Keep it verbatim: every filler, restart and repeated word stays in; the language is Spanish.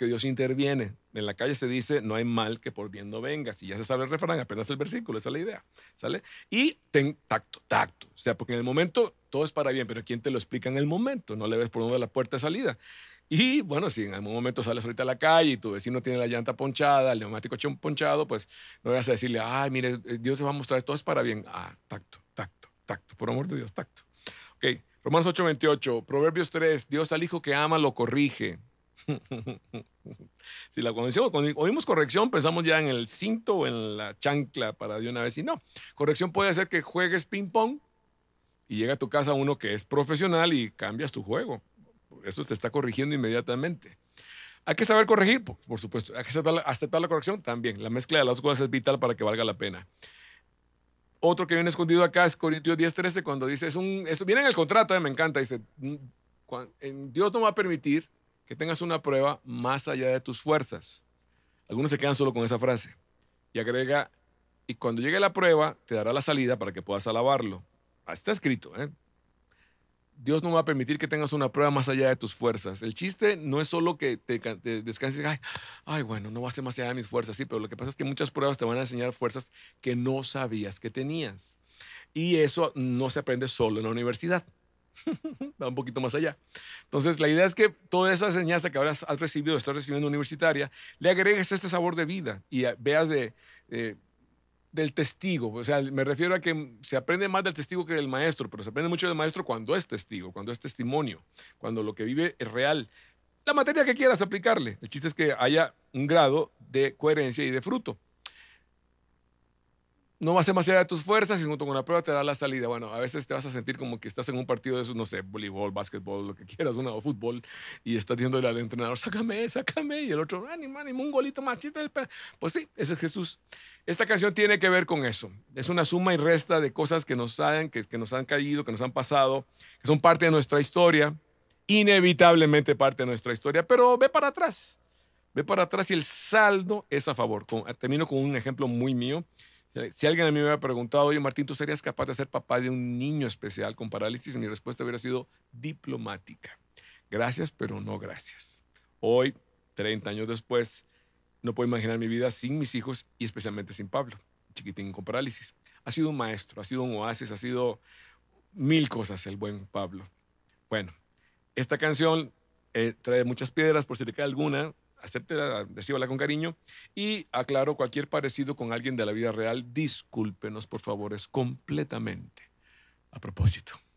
que Dios interviene. En la calle se dice, no hay mal que por bien no venga. Si ya se sabe el refrán, apenas el versículo, esa es la idea, ¿sale? Y ten tacto, tacto. O sea, porque en el momento todo es para bien, pero ¿quién te lo explica en el momento? No le ves por dónde la puerta de salida. Y bueno, si en algún momento sales ahorita a la calle y tu vecino tiene la llanta ponchada, el neumático chon- ponchado, pues no vas a decirle, ay, mire, eh, Dios te va a mostrar, todo es para bien. Ah, tacto, tacto, tacto, por amor de Dios, tacto. Ok, Romanos ocho veintiocho, Proverbios tres, Dios al hijo que ama lo corrige. Si la convención, cuando oímos corrección, pensamos ya en el cinto o en la chancla para de una vez. Y no, corrección puede ser que juegues ping-pong y llega a tu casa uno que es profesional y cambias tu juego. Eso te está corrigiendo inmediatamente. Hay que saber corregir, por, por supuesto. Hay que aceptar la, aceptar la corrección también. La mezcla de las cosas es vital para que valga la pena. Otro que viene escondido acá es Corintios diez trece, cuando dice, es un, eso viene en el contrato, eh, me encanta, dice, "Mm, cuan- en- Dios no va a permitir que tengas una prueba más allá de tus fuerzas". Algunos se quedan solo con esa frase. Y agrega, y cuando llegue la prueba, te dará la salida para que puedas alabarlo. Ahí está escrito, ¿eh? Dios no va a permitir que tengas una prueba más allá de tus fuerzas. El chiste no es solo que te, ca- te descanses y, ay, ay, bueno, no va a ser más allá de mis fuerzas, sí, pero lo que pasa es que muchas pruebas te van a enseñar fuerzas que no sabías que tenías. Y eso no se aprende solo en la universidad, va un poquito más allá. Entonces, la idea es que toda esa enseñanza que ahora has has recibido, estás recibiendo universitaria, le agregues este sabor de vida y a- veas de, eh, del testigo. O sea, me refiero a que se aprende más del testigo que del maestro, pero se aprende mucho del maestro cuando es testigo, cuando es testimonio, cuando lo que vive es real. La materia que quieras aplicarle. El chiste es que haya un grado de coherencia y de fruto. No va a ser más allá de tus fuerzas y junto con la prueba te dará la salida. Bueno, a veces te vas a sentir como que estás en un partido de esos, no sé, voleibol, básquetbol, lo que quieras, una, o fútbol, y estás diciéndole al entrenador, sácame, sácame, y el otro, ánimo, ánimo, un golito más. chiste, espera". Pues sí, ese es Jesús. Esta canción tiene que ver con eso. Es una suma y resta de cosas que nos han, que, que nos han caído, que nos han pasado, que son parte de nuestra historia, inevitablemente parte de nuestra historia, pero ve para atrás. Ve para atrás y el saldo es a favor. Con- termino con un ejemplo muy mío. Si si alguien a mí me hubiera preguntado, oye Martín, ¿tú serías capaz de ser papá de un niño especial con parálisis? Mi respuesta hubiera sido diplomática. Gracias, pero no gracias. Hoy, treinta años después, no puedo imaginar mi vida sin mis hijos y especialmente sin Pablo, chiquitín con parálisis. Ha sido un maestro, ha sido un oasis, ha sido mil cosas el buen Pablo. Bueno, esta canción eh, trae muchas piedras, por si le cae alguna, acéptela, recíbala con cariño. Y aclaro, cualquier parecido con alguien de la vida real, discúlpenos, por favor, es completamente a propósito.